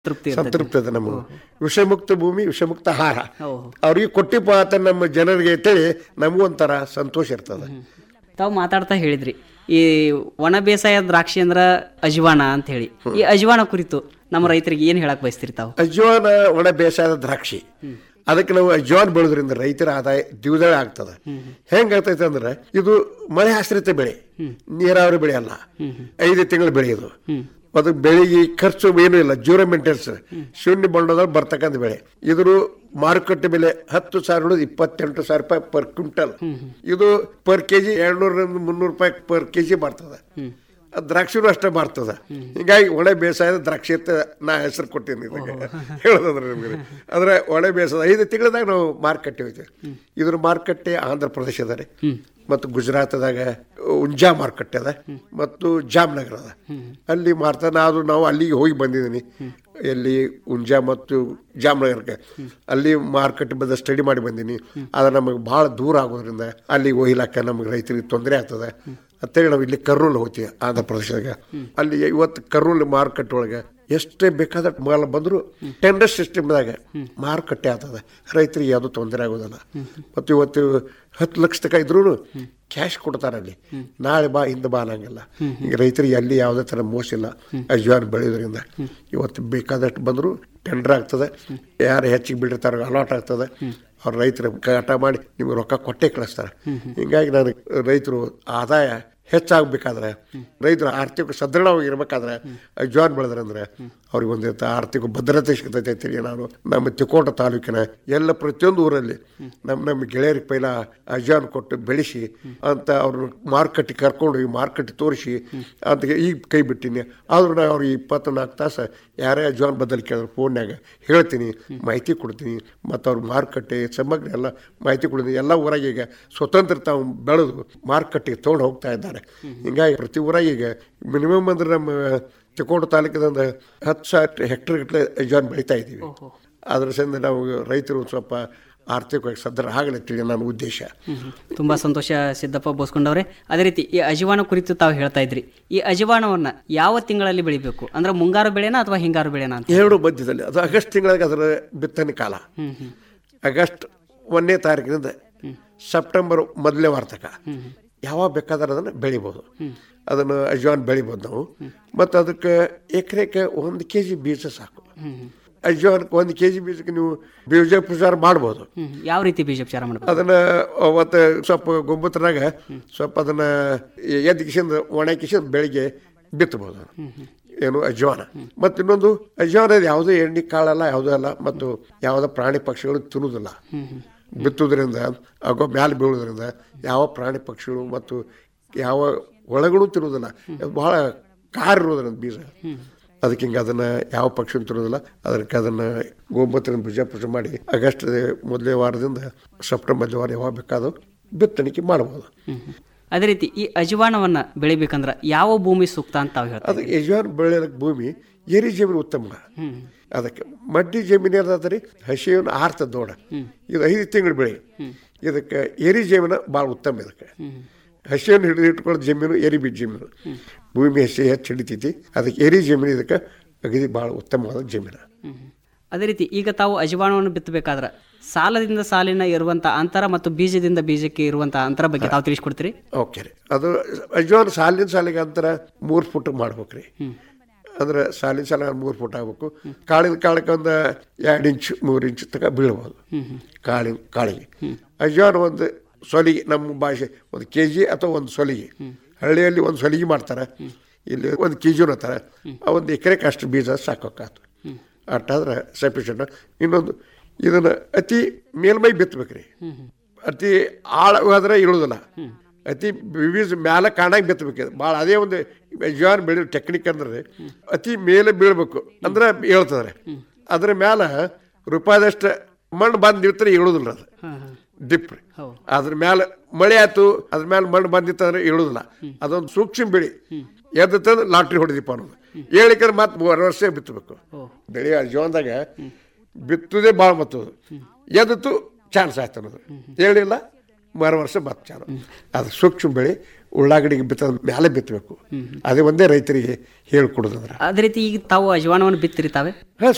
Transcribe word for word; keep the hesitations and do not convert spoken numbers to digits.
ಸಂತೃಪ್ತಿ ಅದ. ನಮ್ಮ ವಿಷಮುಕ್ತ ಭೂಮಿ ವಿಷಮುಕ್ತ ಆಹಾರ ಅವ್ರಿಗೆ ಕೊಟ್ಟಿಪ್ಪ ಅಂತ ನಮ್ಮ ಜನರಿಗೆ ಅಂತೇಳಿ ನಮಗೂ ಒಂಥರ ಸಂತೋಷ ಇರ್ತದೆ. ತಾವು ಮಾತಾಡ್ತಾ ಹೇಳಿದ್ರಿ ಈ ಒಣ ಬೇಸಾಯ ದ್ರಾಕ್ಷಿ ಅಂದ್ರ ಅಜ್ವಾನ ಅಂತ ಹೇಳಿ, ಈ ಅಜ್ವಾನ ಕುರಿತು ನಮ್ಮ ರೈತರಿಗೆ ಏನ್ ಹೇಳಕ್ ಬಯಸ್ತೀರಿ ತಾವು? ಅಜ್ವಾನ ಒಣ ಬೇಸಾಯದ ದ್ರಾಕ್ಷಿ, ಅದಕ್ಕೆ ನಾವು ಅಜ್ವಾನ್ ಬೆಳೆದ್ರಿಂದ ರೈತರ ಆದಾಯ ದ್ವಿದಳ ಆಗ್ತದೆ. ಹೆಂಗಾಗ್ತೈತೆ ಅಂದ್ರೆ ಇದು ಮಳೆ ಆಶ್ರಿತ ಬೆಳೆ, ನೀರಾವರಿ ಬೆಳೆ ಅಲ್ಲ, ಐದು ತಿಂಗಳು ಬೆಳೆಯೋದು. ಅದು ಬೆಳೆಗೆ ಖರ್ಚು ಏನೂ ಇಲ್ಲ, ಜೀರೋ ಮೇಂಟೆನೆನ್ಸ್, ಶೂನ್ಯ ಬಣ್ಣದಲ್ಲಿ ಬರ್ತಕ್ಕಂಥ ಬೆಳೆ. ಇದ್ರ ಮಾರುಕಟ್ಟೆ ಬೆಲೆ ಹತ್ತು ಸಾವಿರ ಇಪ್ಪತ್ತೆಂಟು ಸಾವಿರ ರೂಪಾಯಿ ಪರ್ ಕ್ವಿಂಟಲ್. ಇದು ಪರ್ ಕೆಜಿ ಎರಡ್ನೂರರಿಂದ ಮುನ್ನೂರು ರೂಪಾಯಿ ಪರ್ ಕೆಜಿ ಬರ್ತದೆ. ದ್ರಾಕ್ಷಿನೂ ಅಷ್ಟೇ ಬರ್ತದೆ. ಹೀಗಾಗಿ ಒಣ ಬೇಸಾಯದ ದ್ರಾಕ್ಷಿ ಅಂತ ನಾ ಹೆಸರು ಕೊಟ್ಟೀನಿ ಇದಕ್ಕೆ ಹೇಳೋದಂದ್ರೆ ನಿಮ್ಗೆ. ಅಂದ್ರೆ ಒಣ ಬೇಸಾಯದ ಐದು ತಿಂಗಳದಾಗ ನಾವು ಮಾರುಕಟ್ಟೆ ಹೋಗ್ತೇವೆ. ಇದ್ರ ಮಾರುಕಟ್ಟೆ ಆಂಧ್ರ ಪ್ರದೇಶ ಅದ ರೀ, ಮತ್ತು ಗುಜರಾತ್ದಾಗ ಉಂಜಾ ಮಾರುಕಟ್ಟೆ ಅದ, ಮತ್ತು ಜಾಮ್ನಗರ ಅದ. ಅಲ್ಲಿ ಮಾರ್ತಾನೆ ಆದ್ರೂ ನಾವು ಅಲ್ಲಿಗೆ ಹೋಗಿ ಬಂದಿದ್ದೀನಿ, ಎಲ್ಲಿ ಉಂಜಾ ಮತ್ತು ಜಾಮ್ನಗರಕ್ಕೆ. ಅಲ್ಲಿ ಮಾರುಕಟ್ಟೆ ಬಂದ ಸ್ಟಡಿ ಮಾಡಿ ಬಂದೀನಿ. ಆದ್ರೆ ನಮಗೆ ಭಾಳ ದೂರ ಆಗೋದ್ರಿಂದ ಅಲ್ಲಿಗೆ ಹೋಗ್ಲಾಕ ನಮಗೆ ರೈತರಿಗೆ ತೊಂದರೆ ಆಗ್ತದೆ ಅಂತೇಳಿ ನಾವು ಇಲ್ಲಿ ಕರ್ನೂಲ್ ಹೋಗ್ತೀವಿ ಆಂಧ್ರ ಪ್ರದೇಶದಾಗ. ಅಲ್ಲಿ ಇವತ್ತು ಕರ್ನೂಲ್ ಮಾರುಕಟ್ಟೆ ಒಳಗೆ ಎಷ್ಟೇ ಬೇಕಾದ ಮಾಲ್ ಬಂದರೂ ಟೆಂಡರ್ ಸಿಸ್ಟಮ್ದಾಗ ಮಾರುಕಟ್ಟೆ ಆಗ್ತದೆ, ರೈತರಿಗೆ ಯಾವುದೂ ತೊಂದರೆ ಆಗೋದಿಲ್ಲ. ಮತ್ತು ಇವತ್ತು ಹತ್ತು ಲಕ್ಷ ತನಕ ಇದ್ರೂ ಕ್ಯಾಶ್ ಕೊಡ್ತಾರೆ ಅಲ್ಲಿ, ನಾಳೆ ಬಾ ಹಿಂದೆ ಬಾ ಅನ್ನಂಗಿಲ್ಲ. ಈಗ ರೈತರಿಗೆ ಅಲ್ಲಿ ಯಾವುದೇ ಥರ ಮೋಸ ಇಲ್ಲ ಅಜ್ವಾನ್ ಬೆಳೆಯೋದ್ರಿಂದ. ಇವತ್ತು ಬೇಕಾದಷ್ಟು ಬಂದರೂ ಟೆಂಡರ್ ಆಗ್ತದೆ, ಯಾರು ಹೆಚ್ಚಿಗೆ ಬಿಟ್ಟಿರ್ತಾರೋ ಅಲಾಟ್ ಆಗ್ತದೆ. ಅವ್ರು ರೈತರ ಕಾಟ ಮಾಡಿ ನಿಮ್ಗೆ ರೊಕ್ಕ ಕೊಟ್ಟೆ ಕಳಿಸ್ತಾರೆ. ಹಿಂಗಾಗಿ ನಾನು ರೈತರು ಆದಾಯ ಹೆಚ್ಚಾಗಬೇಕಾದ್ರೆ, ರೈತರು ಆರ್ಥಿಕ ಸದೃಢವಾಗಿರ್ಬೇಕಾದ್ರೆ ಅಜ್ವಾನ್ ಬೆಳೆದ್ರಂದ್ರೆ ಅವ್ರಿಗೆ ಒಂದು ಆರ್ಥಿಕ ಭದ್ರತೆ ಸಿಗ್ತೈತೆ ಅಂತೇಳಿ ನಾನು ನಮ್ಮ ತಿಕೋಟ ತಾಲೂಕಿನ ಎಲ್ಲ ಪ್ರತಿಯೊಂದು ಊರಲ್ಲಿ ನಮ್ಮ ನಮ್ಮ ಗೆಳೆಯರಿಗೆ ಪೈಲ ಅಜ್ವಾನ್ ಕೊಟ್ಟು ಬೆಳೆಸಿ ಅಂತ ಅವ್ರನ್ನ ಮಾರುಕಟ್ಟೆ ಕರ್ಕೊಂಡು ಹೋಗಿ ಮಾರುಕಟ್ಟೆ ತೋರಿಸಿ ಅಂತ ಈಗ ಕೈ ಬಿಟ್ಟಿನಿ. ಆದ್ರೂ ನಾನು ಅವ್ರಿಗೆ ಇಪ್ಪತ್ನಾಲ್ಕು ತಾಸು ಯಾರೇ ಅಜ್ವಾನ್ ಬದಲು ಕೇಳಿದ್ರು ಫೋನ್ಯಾಗ ಹೇಳ್ತೀನಿ, ಮಾಹಿತಿ ಕೊಡ್ತೀನಿ. ಮತ್ತು ಅವ್ರ ಮಾರುಕಟ್ಟೆ ಸಮಗ್ರ ಎಲ್ಲ ಮಾಹಿತಿ ಕೊಡ್ತೀನಿ. ಎಲ್ಲ ಊರಾಗ ಈಗ ಸ್ವತಂತ್ರ ತಾವು ಬೆಳೆದು ಮಾರುಕಟ್ಟೆಗೆ ತೊಗೊಂಡು ಹೋಗ್ತಾ ಇದ್ದಾರೆ. ಹಿಂಗಾಗಿ ಪ್ರತಿ ಊರಾಗ ಈಗ ಮಿನಿಮಮ್ ಅಂದ್ರೆ ನಮ್ಮ ತಿಕೋಟ ತಾಲೂಕಿದಂದ ಹತ್ತು ಸಾವಿರ ಹೆಕ್ಟರ್ ಗಟ್ಟಲೆ ಅಜ್ವಾನ್ ಬೆಳೀತಾ ಇದ್ದೀವಿ. ಅದ್ರ ಸಂದ ನಾವು ರೈತರು ಸ್ವಲ್ಪ ಆರ್ಥಿಕವಾಗಿ ಸದೃಢ ಆಗಲತ್ತೀವಿ ನನ್ನ ಉದ್ದೇಶ. ತುಂಬಾ ಸಂತೋಷ ಸಿದ್ದಪ್ಪ ಬೋಸ್ಕೊಂಡವ್ರೆ. ಅದೇ ರೀತಿ ಈ ಅಜ್ವಾನ ಕುರಿತು ತಾವು ಹೇಳ್ತಾ ಇದ್ರಿ, ಈ ಅಜ್ವಾನವನ್ನ ಯಾವ ತಿಂಗಳಲ್ಲಿ ಬೆಳಿಬೇಕು ಅಂದ್ರೆ ಮುಂಗಾರು ಬೆಳೆನಾ ಅಥವಾ ಹಿಂಗಾರು ಬೆಳೆನಾ ಅಂತ? ಎರಡು ಮಧ್ಯದಲ್ಲಿ, ಅದು ಆಗಸ್ಟ್ ತಿಂಗಳಿಗೆ ಅದರ ಬಿತ್ತನೆ ಕಾಲ. ಆಗಸ್ಟ್ ಒಂದನೇ ತಾರೀಕಿನಿಂದ ಸೆಪ್ಟೆಂಬರ್ ಮೊದಲನೇ ವಾರ ತನಕ ಯಾವಾಗ ಬೇಕಾದ್ರೆ ಅದನ್ನು ಬೆಳಿಬೋದು, ಅದನ್ನು ಅಜ್ವಾನ್ ಬೆಳಿಬೋದು ನಾವು. ಮತ್ತು ಅದಕ್ಕೆ ಎಕರೆಗೆ ಒಂದು ಕೆ ಜಿ ಬೀಜ ಸಾಕು. ಅಜ್ವಾನಕ್ಕೆ ಒಂದು ಕೆ ಜಿ ಬೀಜಕ್ಕೆ ನೀವು ಬೀಜೋಪಚಾರ ಮಾಡ್ಬೋದು. ಯಾವ ರೀತಿ ಬೀಜೋಪಚಾರ ಮಾಡ್ಬೋದು? ಅದನ್ನು ಅವತ್ತು ಸ್ವಲ್ಪ ಗೊಬ್ಬರನಾಗ ಸ್ವಲ್ಪ ಅದನ್ನು ಎದ್ದು ಕಿಸಿಂದ ಒಣ ಕಿಸಿಂದ ಬೆಳಿಗ್ಗೆ ಬಿತ್ತಬೋದು ಏನು ಅಜ್ವಾನ. ಮತ್ತು ಇನ್ನೊಂದು ಅಜ್ವಾನ ಯಾವುದೇ ಎಣ್ಣೆ ಕಾಳಲ್ಲ, ಯಾವುದೂ ಅಲ್ಲ, ಮತ್ತು ಯಾವುದೇ ಪ್ರಾಣಿ ಪಕ್ಷಿಗಳು ತಿನ್ನುವುದಿಲ್ಲ. ಬಿತ್ತುವುದರಿಂದ ಆಗೋ ಮ್ಯಾಲೆ ಬೀಳೋದ್ರಿಂದ ಯಾವ ಪ್ರಾಣಿ ಪಕ್ಷಿಗಳು ಮತ್ತು ಯಾವ ಒಳಗಳು ತಿನ್ನೋದಿಲ್ಲ. ಭಾಳ ಖಾರ ಇರೋದ್ರಿಂದ ಬೀಜ, ಅದಕ್ಕೆ ಹಿಂಗೆ ಅದನ್ನು ಯಾವ ಪಕ್ಷಿನೂ ತಿನ್ನೋದಿಲ್ಲ. ಅದಕ್ಕೆ ಅದನ್ನು ಗೋಮೂತ್ರದಿಂದ ಬೀಜಪೂಜೆ ಮಾಡಿ ಆಗಸ್ಟ್ ಮೊದಲನೇ ವಾರದಿಂದ ಸೆಪ್ಟೆಂಬರ್ ಮೊದಲನೇ ವಾರ ಯಾವಾಗ ಬೇಕಾದರೂ ಬಿತ್ತಣಿಕೆ ಮಾಡ್ಬೋದು. ಅದೇ ರೀತಿ ಈ ಅಜ್ವಾನವನ್ನ ಬೆಳಿಬೇಕಂದ್ರೆ ಯಾವ ಭೂಮಿ ಸೂಕ್ತ ಅಂತ ತಾವು ಹೇಳ್ತೀವಿ? ಅದಕ್ಕೆ ಅಜ್ವಾನ ಬೆಳೆಯೋಕ್ಕೆ ಭೂಮಿ ಏರಿ ಜಮೀನು ಉತ್ತಮ. ಅದಕ್ಕೆ ಮಡ್ಡಿ ಜಮೀನು ಏನಾದ್ರಿ ಹಸಿಯನ್ನು ಆರ್ತದ ದೋಡ, ಇದು ಐದು ತಿಂಗಳು ಬೆಳೆ. ಇದಕ್ಕೆ ಏರಿ ಜಮೀನು ಭಾಳ ಉತ್ತಮ. ಇದಕ್ಕೆ ಹಸಿಯನ್ನು ಹಿಡಿದು ಇಟ್ಕೊಳ್ಳೋದು ಜಮೀನು ಏರಿ ಬೀಜ ಜಮೀನು, ಭೂಮಿ ಹಸಿ ಹೆಚ್ಚು ಹಿಡಿತೈತಿ. ಅದಕ್ಕೆ ಏರಿ ಜಮೀನು ಇದಕ್ಕೆ ಅಗದಿ ಭಾಳ ಉತ್ತಮವಾದ ಜಮೀನು. ಅದೇ ರೀತಿ ಈಗ ತಾವು ಅಜ್ವಾನವನ್ನು ಬಿತ್ತಬೇಕಾದ್ರೆ ಸಾಲದಿಂದ ಸಾಲಿನ ಇರುವಂಥ ಅಂತರ ಮತ್ತು ಬೀಜದಿಂದ ಬೀಜಕ್ಕೆ ಇರುವಂಥ ಅಂತರ ಬಗ್ಗೆ ತಾವು ತಿಳಿಸ್ಕೊಡ್ತೀರಿ? ಓಕೆ ರೀ. ಅದು ಅಜ್ವಾನ ಸಾಲಿನ ಸಾಲಿಗೆ ಅಂತರ ಮೂರು ಫುಟ್ ಮಾಡ್ಬೇಕು ರೀ. ಅಂದ್ರೆ ಸಾಲಿನ ಸಾಲ ಮೂರು ಫುಟ್ ಆಗ್ಬೇಕು. ಕಾಳಿನ ಕಾಳಕ್ಕೆ ಒಂದು ಎರಡು ಇಂಚು ಮೂರು ಇಂಚು ತನಕ ಬೀಳ್ಬೋದು ಕಾಳಿನ ಕಾಳಿಗೆ. ಅಜ್ವಾನ ಒಂದು ಸೊಲಿಗೆ, ನಮ್ಮ ಭಾಷೆ ಒಂದು ಕೆ ಜಿ ಅಥವಾ ಒಂದು ಸೊಲಿಗೆ, ಹಳ್ಳಿಯಲ್ಲಿ ಒಂದು ಸೊಲಿಗೆ ಮಾಡ್ತಾರೆ, ಇಲ್ಲಿ ಒಂದು ಕೆ ಜಿನೂ ಅಂತಾರೆ. ಒಂದು ಎಕರೆಗೆ ಅಷ್ಟು ಬೀಜ ಸಾಕಾತು, ಅಷ್ಟಾದ್ರೆ ಸಫಿಷಿಯಂಟ್. ಇನ್ನೊಂದು ಇದನ್ನು ಅತಿ ಮೇಲ್ಮೈ ಬಿತ್ತಬೇಕು ರೀ, ಅತಿ ಆಳವಾದ್ರೆ ಇಳೋದಿಲ್ಲ, ಅತಿ ಬೀಜ ಮ್ಯಾಲೆ ಕಾಣಾಗ ಬಿತ್ತಬೇಕು ಭಾಳ. ಅದೇ ಒಂದು ಅಜ್ವಾನ ಬೆಳೆಯೋ ಟೆಕ್ನಿಕ್ ಅಂದ್ರೆ ಅತಿ ಮೇಲೆ ಬೀಳ್ಬೇಕು ಅಂದ್ರೆ ಹೇಳ್ತದ್ರೆ. ಅದ್ರ ಮ್ಯಾಲ ರೂಪಾಯಿದಷ್ಟು ಮಣ್ಣು ಬಂದು ನಿಲ್ತಾರೆ, ಹೇಳೋದಿಲ್ಲ ಅದು ಡಿಪ್ ರೀ. ಅದ್ರ ಮ್ಯಾಲ ಮಳೆ ಆಯ್ತು, ಅದ್ರ ಮ್ಯಾಲ ಮಣ್ಣು ಬಂದಿತ್ತಂದ್ರೆ ಹೇಳೋದಿಲ್ಲ. ಅದೊಂದು ಸೂಕ್ಷ್ಮ ಬೆಳೆ. ಎದ್ದು ತಂದು ಲಾಟ್ರಿ ಹೊಡೆದಿಪ್ಪ ಅನ್ನೋದು ಹೇಳಿಕಂದ್ರೆ ಮತ್ತೆ ಮೂರು ವರ್ಷ ಬಿತ್ತಬೇಕು. ಬೆಳೆ ಅಜ್ವಾನದಾಗ ಬಿತ್ತುದೇ ಭಾಳ ಮತ್ತದು, ಎದ್ದು ಚಾನ್ಸ್ ಆಯ್ತು ಅನ್ನೋದು ಹೇಳಿಲ್ಲ, ಮರು ವರ್ಷ ಬತ್ತು ಚಾಲು. ಅದು ಸೂಕ್ಷ್ಮ ಬೆಳೆ. ಉಳ್ಳಾಗಡ್ಡಿಗೆ ಬಿತ್ತ ಮ್ಯಾಲೆ ಬಿತ್ತಬೇಕು. ಅದೇ ಒಂದೇ ರೈತರಿಗೆ ಹೇಳ್ಕೊಡೋದಂದ್ರೆ. ಅದೇ ರೀತಿ ಈಗ ತಾವು ಅಜ್ವಾನವನ್ನು ಬಿತ್ತಿರ್ತಾವೆ? ಹಾಂ,